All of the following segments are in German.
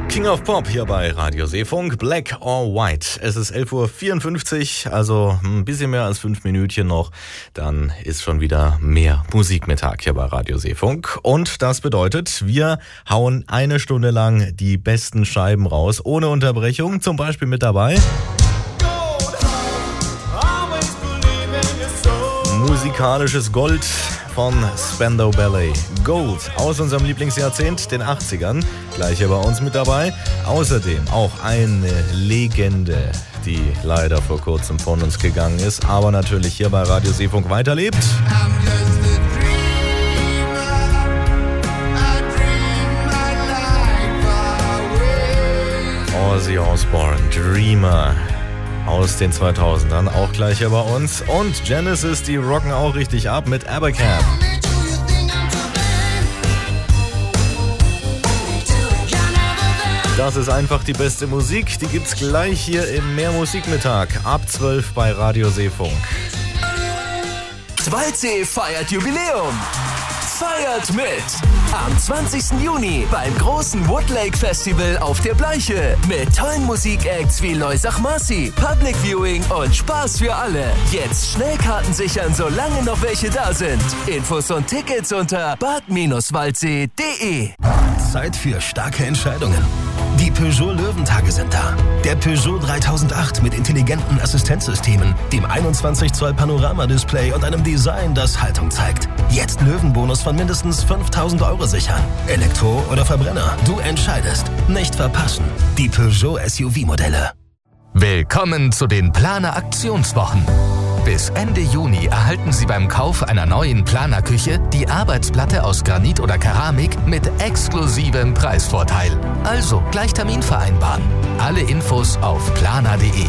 King of Pop hier bei Radio Seefunk, Black or White. Es ist 11.54 Uhr, also ein bisschen mehr als 5 Minütchen noch. Dann ist schon wieder mehr Musikmittag hier bei Radio Seefunk. Und das bedeutet, wir hauen eine Stunde lang die besten Scheiben raus, ohne Unterbrechung. Zum Beispiel mit dabei musikalisches Gold von Spandau Ballet. Gold aus unserem Lieblingsjahrzehnt, den 80ern. Gleich hier bei uns mit dabei. Außerdem auch eine Legende, die leider vor kurzem von uns gegangen ist, aber natürlich hier bei Radio Seefunk weiterlebt. Ozzy Osbourne, Dreamer. Aus den 2000ern, auch gleich hier bei uns. Und Genesis, die rocken auch richtig ab mit Abacab. Das ist einfach die beste Musik. Die gibt's gleich hier im Mehrmusikmittag ab 12 bei Radio Seefunk. 2C feiert Jubiläum. Feiert mit! Am 20. Juni beim großen Woodlake Festival auf der Bleiche. Mit tollen Musikacts wie Loisach Marcy, Public Viewing und Spaß für alle. Jetzt Schnellkarten sichern, solange noch welche da sind. Infos und Tickets unter bad-waldsee.de. Zeit für starke Entscheidungen. Die Peugeot Löwentage sind da. Der Peugeot 3008 mit intelligenten Assistenzsystemen, dem 21 Zoll Panoramadisplay und einem Design, das Haltung zeigt. Jetzt Löwenbonus von mindestens 5.000 € sichern. Elektro oder Verbrenner, du entscheidest. Nicht verpassen. Die Peugeot SUV-Modelle. Willkommen zu den Planer Aktionswochen. Bis Ende Juni erhalten Sie beim Kauf einer neuen Planerküche die Arbeitsplatte aus Granit oder Keramik mit exklusivem Preisvorteil. Also gleich Termin vereinbaren. Alle Infos auf planer.de.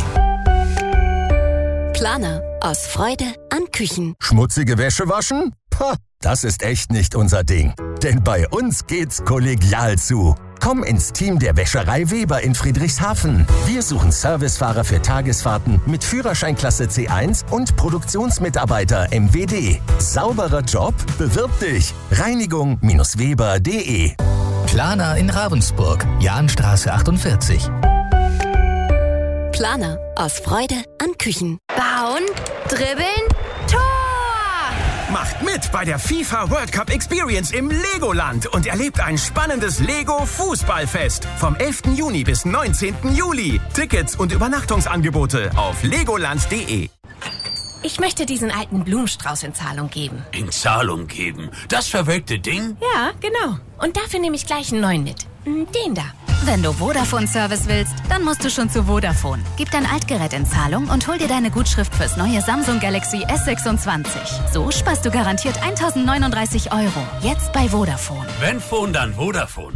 Planer. Aus Freude an Küchen. Schmutzige Wäsche waschen? Pah, das ist echt nicht unser Ding. Denn bei uns geht's kollegial zu. Komm ins Team der Wäscherei Weber in Friedrichshafen. Wir suchen Servicefahrer für Tagesfahrten mit Führerscheinklasse C1 und Produktionsmitarbeiter MWD. Sauberer Job? Bewirb dich. Reinigung-weber.de. Planer in Ravensburg, Jahnstraße 48. Planer. Aus Freude an Küchen. Bauen, dribbeln, Tor! Macht mit bei der FIFA World Cup Experience im Legoland und erlebt ein spannendes Lego-Fußballfest vom 11. Juni bis 19. Juli. Tickets und Übernachtungsangebote auf legoland.de. Ich möchte diesen alten Blumenstrauß in Zahlung geben. In Zahlung geben? Das verwelkte Ding? Ja, genau. Und dafür nehme ich gleich einen neuen mit. Den da. Wenn du Vodafone-Service willst, dann musst du schon zu Vodafone. Gib dein Altgerät in Zahlung und hol dir deine Gutschrift fürs neue Samsung Galaxy S26. So sparst du garantiert 1.039 €. Jetzt bei Vodafone. Wenn Phone, dann Vodafone.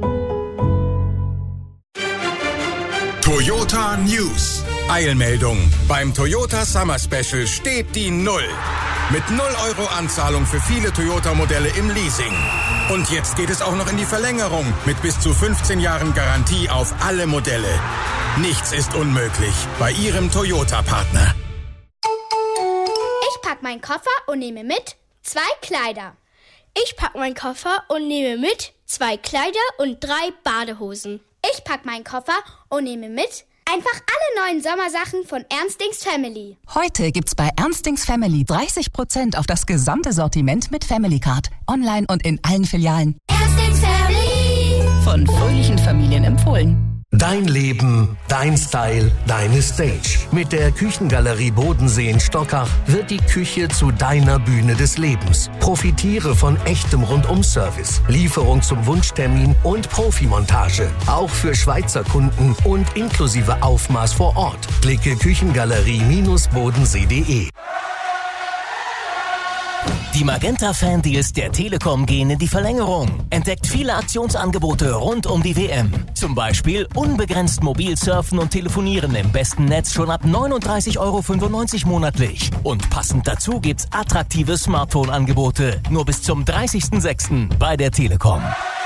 Toyota News. Eilmeldung. Beim Toyota Summer Special steht die 0. Mit 0 € Anzahlung für viele Toyota-Modelle im Leasing. Und jetzt geht es auch noch in die Verlängerung mit bis zu 15 Jahren Garantie auf alle Modelle. Nichts ist unmöglich bei Ihrem Toyota-Partner. Ich pack meinen Koffer und nehme mit 2 Kleider. Ich pack meinen Koffer und nehme mit 2 Kleider und 3 Badehosen. Ich pack meinen Koffer und nehme mit einfach alle neuen Sommersachen von Ernstings Family. Heute gibt's bei Ernstings Family 30% auf das gesamte Sortiment mit Family Card. Online und in allen Filialen. Ernstings Family. Von fröhlichen Familien empfohlen. Dein Leben, dein Style, deine Stage. Mit der Küchengalerie Bodensee in Stockach wird die Küche zu deiner Bühne des Lebens. Profitiere von echtem Rundum-Service, Lieferung zum Wunschtermin und Profimontage. Auch für Schweizer Kunden und inklusive Aufmaß vor Ort. Klicke Küchengalerie-bodensee.de. Die Magenta-Fan-Deals der Telekom gehen in die Verlängerung. Entdeckt viele Aktionsangebote rund um die WM. Zum Beispiel unbegrenzt mobil surfen und telefonieren im besten Netz schon ab 39,95 € monatlich. Und passend dazu gibt's attraktive Smartphone-Angebote. Nur bis zum 30.06. bei der Telekom.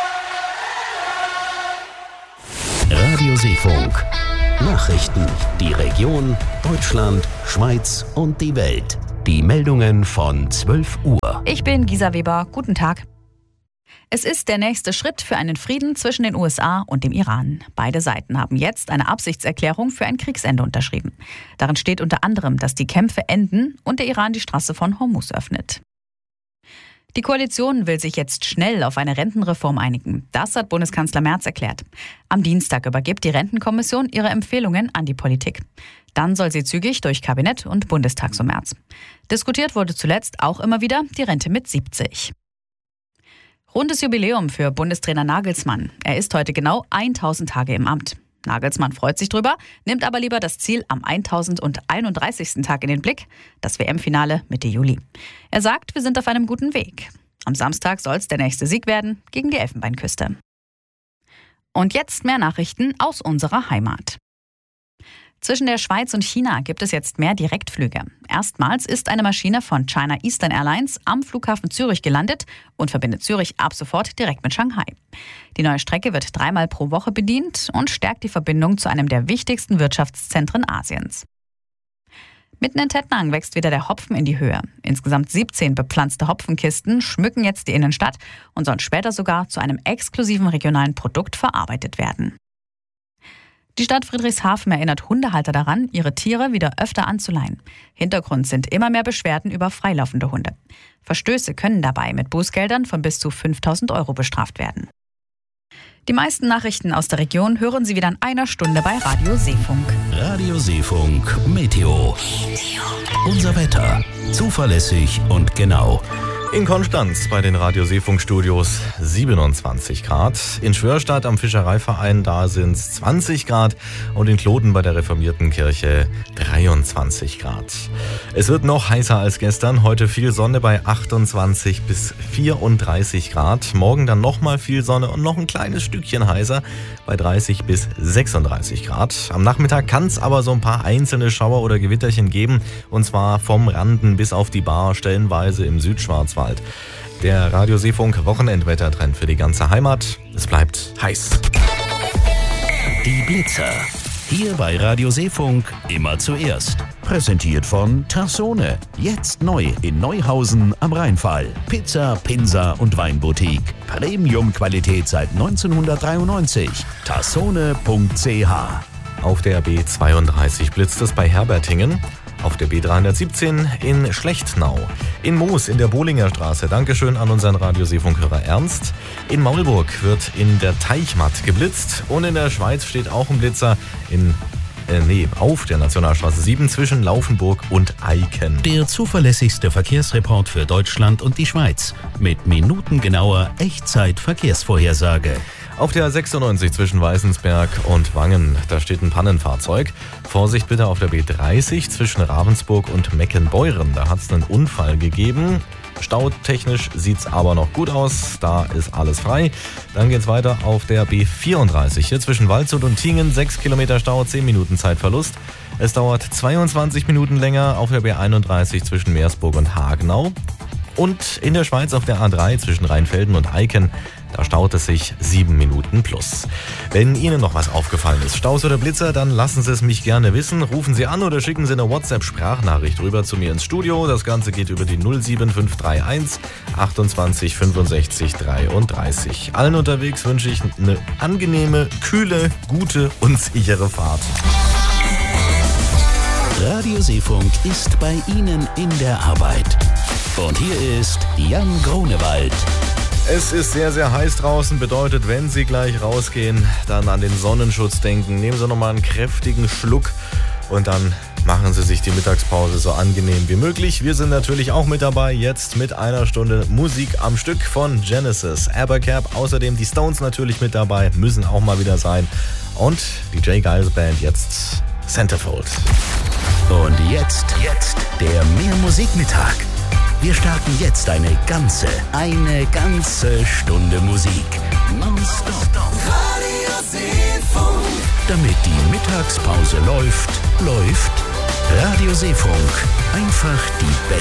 Radio Seefunk. Nachrichten. Die Region, Deutschland, Schweiz und die Welt. Die Meldungen von 12 Uhr. Ich bin Gisa Weber. Guten Tag. Es ist der nächste Schritt für einen Frieden zwischen den USA und dem Iran. Beide Seiten haben jetzt eine Absichtserklärung für ein Kriegsende unterschrieben. Darin steht unter anderem, dass die Kämpfe enden und der Iran die Straße von Hormuz öffnet. Die Koalition will sich jetzt schnell auf eine Rentenreform einigen. Das hat Bundeskanzler Merz erklärt. Am Dienstag übergibt die Rentenkommission ihre Empfehlungen an die Politik. Dann soll sie zügig durch Kabinett und Bundestag so März. Diskutiert wurde zuletzt auch immer wieder die Rente mit 70. Rundes Jubiläum für Bundestrainer Nagelsmann. Er ist heute genau 1000 Tage im Amt. Nagelsmann freut sich drüber, nimmt aber lieber das Ziel am 1031. Tag in den Blick, das WM-Finale Mitte Juli. Er sagt, wir sind auf einem guten Weg. Am Samstag soll es der nächste Sieg werden gegen die Elfenbeinküste. Und jetzt mehr Nachrichten aus unserer Heimat. Zwischen der Schweiz und China gibt es jetzt mehr Direktflüge. Erstmals ist eine Maschine von China Eastern Airlines am Flughafen Zürich gelandet und verbindet Zürich ab sofort direkt mit Shanghai. Die neue Strecke wird 3-mal pro Woche bedient und stärkt die Verbindung zu einem der wichtigsten Wirtschaftszentren Asiens. Mitten in Tettnang wächst wieder der Hopfen in die Höhe. Insgesamt 17 bepflanzte Hopfenkisten schmücken jetzt die Innenstadt und sollen später sogar zu einem exklusiven regionalen Produkt verarbeitet werden. Die Stadt Friedrichshafen erinnert Hundehalter daran, ihre Tiere wieder öfter anzuleihen. Hintergrund sind immer mehr Beschwerden über freilaufende Hunde. Verstöße können dabei mit Bußgeldern von bis zu 5.000 € bestraft werden. Die meisten Nachrichten aus der Region hören Sie wieder in einer Stunde bei Radio Seefunk. Radio Seefunk Meteo. Unser Wetter. Zuverlässig und genau. In Konstanz bei den Radio Seefunk Studios 27 Grad. In Schwörstadt am Fischereiverein, da sind es 20 Grad. Und in Kloten bei der Reformierten Kirche 23 Grad. Es wird noch heißer als gestern. Heute viel Sonne bei 28 bis 34 Grad. Morgen dann nochmal viel Sonne und noch ein kleines Stückchen heißer bei 30 bis 36 Grad. Am Nachmittag kann es aber so ein paar einzelne Schauer oder Gewitterchen geben. Und zwar vom Randen bis auf die Bar, stellenweise im Südschwarzwald. Der Radio Seefunk Wochenendwettertrend für die ganze Heimat. Es bleibt heiß. Die Blitzer. Hier bei Radio Seefunk immer zuerst. Präsentiert von Tassone. Jetzt neu in Neuhausen am Rheinfall. Pizza, Pinsa und Weinboutique. Premium-Qualität seit 1993. Tassone.ch. Auf der B32 blitzt es bei Herbertingen. Auf der B317 in Schlechtnau. In Moos in der Bohlinger Straße. Dankeschön an unseren Radio Seefunk-Hörer Ernst. In Maulburg wird in der Teichmatt geblitzt. Und in der Schweiz steht auch ein Blitzer auf der Nationalstraße 7 zwischen Laufenburg und Eiken. Der zuverlässigste Verkehrsreport für Deutschland und die Schweiz. Mit minutengenauer Echtzeit-Verkehrsvorhersage. Auf der 96 zwischen Weißensberg und Wangen, da steht ein Pannenfahrzeug. Vorsicht bitte auf der B30 zwischen Ravensburg und Meckenbeuren. Da hat es einen Unfall gegeben. Stautechnisch sieht es aber noch gut aus, da ist alles frei. Dann geht es weiter auf der B34 hier zwischen Waldshut und Tingen. 6 Kilometer Stau, 10 Minuten Zeitverlust. Es dauert 22 Minuten länger auf der B31 zwischen Meersburg und Hagenau. Und in der Schweiz auf der A3 zwischen Rheinfelden und Eiken, da staut es sich 7 Minuten plus. Wenn Ihnen noch was aufgefallen ist, Staus oder Blitzer, dann lassen Sie es mich gerne wissen. Rufen Sie an oder schicken Sie eine WhatsApp-Sprachnachricht rüber zu mir ins Studio. Das Ganze geht über die 07531 28 65 33. Allen unterwegs wünsche ich eine angenehme, kühle, gute und sichere Fahrt. Radio Seefunk ist bei Ihnen in der Arbeit. Und hier ist Jan Grunewald. Es ist sehr, sehr heiß draußen, bedeutet, wenn Sie gleich rausgehen, dann an den Sonnenschutz denken. Nehmen Sie nochmal einen kräftigen Schluck und dann machen Sie sich die Mittagspause so angenehm wie möglich. Wir sind natürlich auch mit dabei, jetzt mit einer Stunde Musik am Stück von Genesis, Abercap, außerdem die Stones natürlich mit dabei, müssen auch mal wieder sein. Und die J. Geils Band jetzt Centerfold. Und jetzt der Mehr-Musik-Mittag. Wir starten jetzt eine ganze Stunde Musik. Nonstop. Radio Seefunk. Damit die Mittagspause läuft Radio Seefunk. Einfach die beste